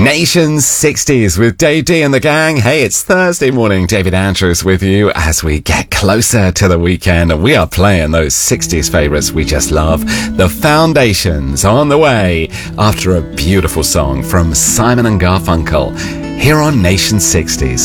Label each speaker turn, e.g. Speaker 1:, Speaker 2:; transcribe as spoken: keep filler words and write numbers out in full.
Speaker 1: Nation sixties with Dave D and the gang. Hey, it's Thursday morning. David Andrews with you as we get closer to the weekend, and we are playing those sixties favorites we just love. The Foundations on the way after a beautiful song from Simon and Garfunkel here on Nation sixties.